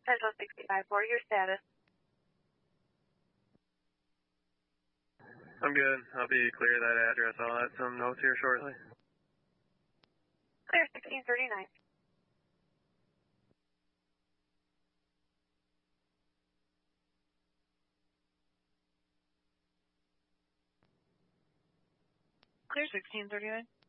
Central 65, what are your status? I'm good. I'll be clear of that address. I'll add some notes here shortly. Clear 1639. Clear 1639.